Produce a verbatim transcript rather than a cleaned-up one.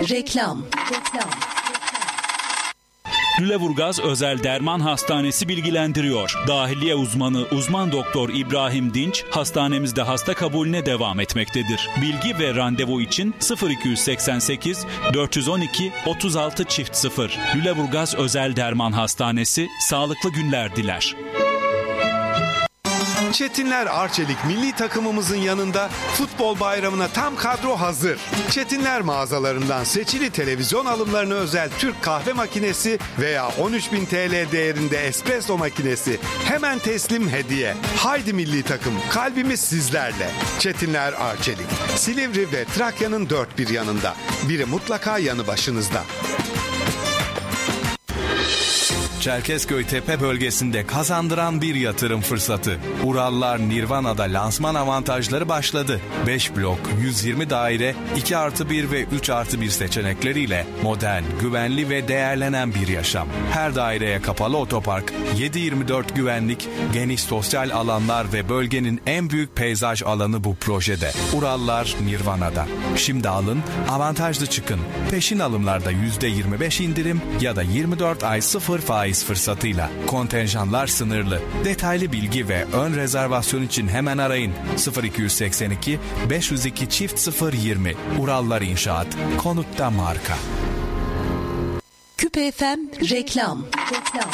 Reklam. Reklam. Lüleburgaz Özel Derman Hastanesi bilgilendiriyor. Dahiliye uzmanı uzman doktor İbrahim Dinç hastanemizde hasta kabulüne devam etmektedir. Bilgi ve randevu için sıfır iki seksen sekiz dört on iki otuz altı çift sıfır. Lüleburgaz Özel Derman Hastanesi sağlıklı günler diler. Çetinler Arçelik milli takımımızın yanında futbol bayramına tam kadro hazır. Çetinler mağazalarından seçili televizyon alımlarına özel Türk kahve makinesi veya on üç bin T L değerinde espresso makinesi hemen teslim hediye. Haydi milli takım, kalbimiz sizlerle. Çetinler Arçelik, Silivri ve Trakya'nın dört bir yanında. Biri mutlaka yanı başınızda. Çerkezköy Tepe bölgesinde kazandıran bir yatırım fırsatı. Urallar Nirvana'da lansman avantajları başladı. beş blok, yüz yirmi daire, iki artı bir ve üç artı bir seçenekleriyle modern, güvenli ve değerlenen bir yaşam. Her daireye kapalı otopark, yedi yirmi dört güvenlik, geniş sosyal alanlar ve bölgenin en büyük peyzaj alanı bu projede. Urallar Nirvana'da. Şimdi alın, avantajlı çıkın. Peşin alımlarda yüzde yirmi beş indirim ya da yirmi dört ay sıfır faiz fırsatıyla. Kontenjanlar sınırlı. Detaylı bilgi ve ön rezervasyon için hemen arayın. sıfır iki seksen iki beş yüz iki çift sıfır yirmi. Urallar İnşaat. Konutta marka. Küpe F M reklam. Reklam.